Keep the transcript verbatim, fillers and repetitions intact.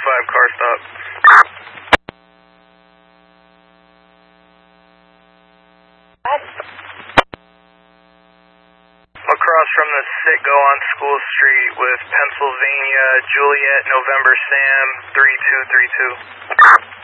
five, car stop. What? Across from the Citgo on School Street with Pennsylvania, Juliet, November, Sam, three two three two.